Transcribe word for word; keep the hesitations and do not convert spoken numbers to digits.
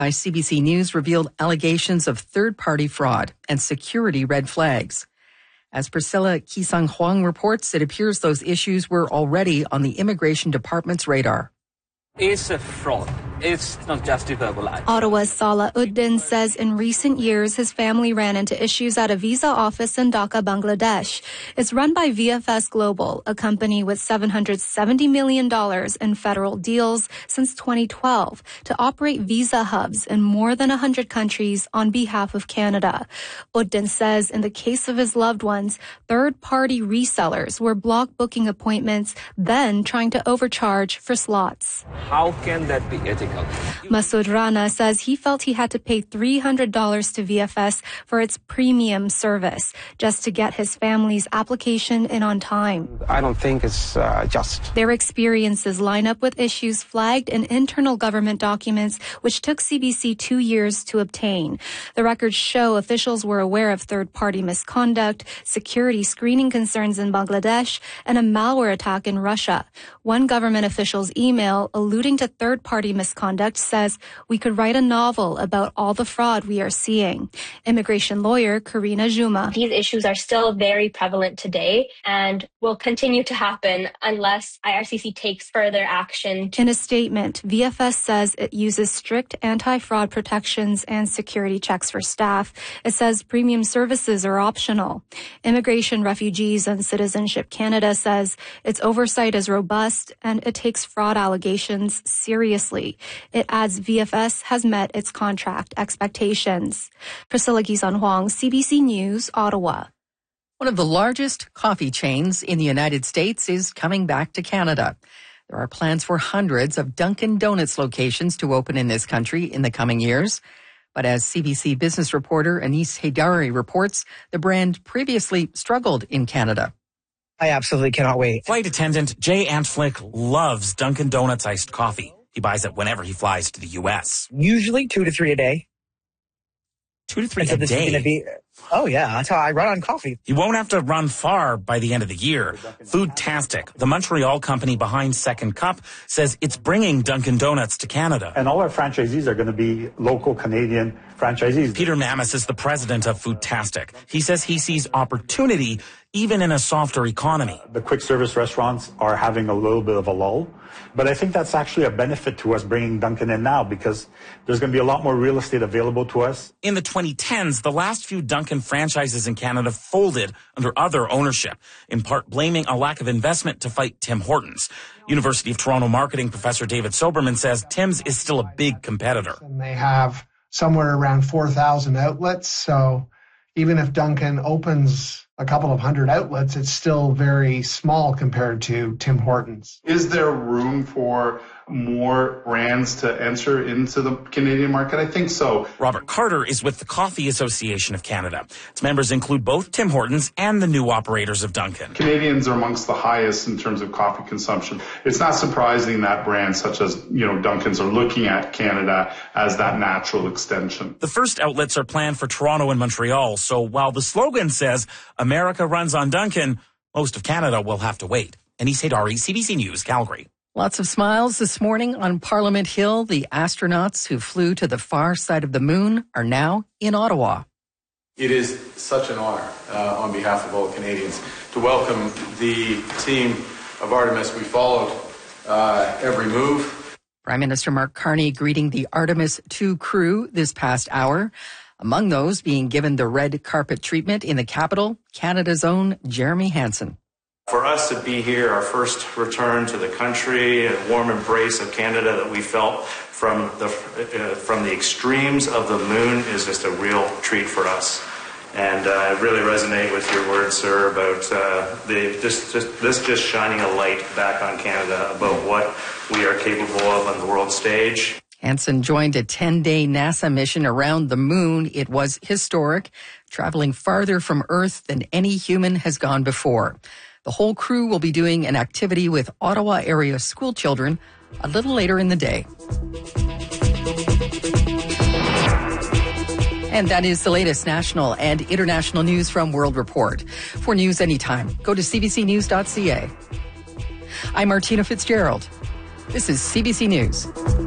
C B C News revealed allegations of third-party fraud and security red flags. As Priscilla Kisang Huang reports, it appears those issues were already on the Immigration Department's radar. It's a fraud. It's not justifiable. Ottawa's Salah Uddin says in recent years his family ran into issues at a visa office in Dhaka, Bangladesh. It's run by V F S Global, a company with seven hundred seventy million dollars in federal deals since twenty twelve to operate visa hubs in more than one hundred countries on behalf of Canada. Uddin says in the case of his loved ones, third-party resellers were block booking appointments, then trying to overcharge for slots. How can that be ethical? Masood Rana says he felt he had to pay three hundred dollars to V F S for its premium service just to get his family's application in on time. I don't think it's uh, just. Their experiences line up with issues flagged in internal government documents, which took C B C two years to obtain. The records show officials were aware of third-party misconduct, security screening concerns in Bangladesh, and a malware attack in Russia. One government official's email alluding to third-party misconduct says we could write a novel about all the fraud we are seeing. Immigration lawyer Karina Juma. These issues are still very prevalent today and will continue to happen unless I R C C takes further action. In a statement, V F S says it uses strict anti-fraud protections and security checks for staff. It says premium services are optional. Immigration, Refugees and Citizenship Canada says its oversight is robust and it takes fraud allegations seriously. It adds V F S has met its contract expectations. Priscilla Gizan Huang, C B C News, Ottawa. One of the largest coffee chains in the United States is coming back to Canada. There are plans for hundreds of Dunkin' Donuts locations to open in this country in the coming years. But as C B C business reporter Anis Haidari reports, the brand previously struggled in Canada. I absolutely cannot wait. Flight attendant Jay Antflick loves Dunkin' Donuts iced coffee. He buys it whenever he flies to the U S. Usually two to three a day. Two to three so a this day? Is gonna be, oh, yeah. That's how I run on coffee. He won't have to run far by the end of the year. Foodtastic, the Montreal company behind Second Cup, says it's bringing Dunkin' Donuts to Canada. And all our franchisees are going to be local Canadian franchisees. Peter Mamis is the president of Foodtastic. He says he sees opportunity even in a softer economy. The quick service restaurants are having a little bit of a lull. But I think that's actually a benefit to us bringing Dunkin' in now because there's going to be a lot more real estate available to us. In the twenty tens, the last few Dunkin' franchises in Canada folded under other ownership, in part blaming a lack of investment to fight Tim Hortons. University of Toronto marketing professor David Soberman says Tim's is still a big competitor. And they have somewhere around four thousand outlets, so even if Dunkin' opens a couple of hundred outlets, it's still very small compared to Tim Hortons. Is there room for more brands to enter into the Canadian market? I think so. Robert Carter is with the Coffee Association of Canada. Its members include both Tim Hortons and the new operators of Dunkin'. Canadians are amongst the highest in terms of coffee consumption. It's not surprising that brands such as, you know, Dunkin's are looking at Canada as that natural extension. The first outlets are planned for Toronto and Montreal, so while the slogan says America runs on Dunkin', most of Canada will have to wait. Anis Haidari, C B C News, Calgary. Lots of smiles this morning on Parliament Hill. The astronauts who flew to the far side of the moon are now in Ottawa. It is such an honor uh, on behalf of all Canadians to welcome the team of Artemis. We followed uh, every move. Prime Minister Mark Carney greeting the Artemis two crew this past hour. Among those being given the red carpet treatment in the capital, Canada's own Jeremy Hansen. For us to be here, our first return to the country, a warm embrace of Canada that we felt from the uh, from the extremes of the moon is just a real treat for us. And uh, I really resonate with your words, sir, about uh, the just, just this just shining a light back on Canada about what we are capable of on the world stage. Hansen joined a ten-day NASA mission around the moon. It was historic, traveling farther from Earth than any human has gone before. The whole crew will be doing an activity with Ottawa area school children a little later in the day. And that is the latest national and international news from World Report. For news anytime, go to c b c news dot c a. I'm Martina Fitzgerald. This is C B C News.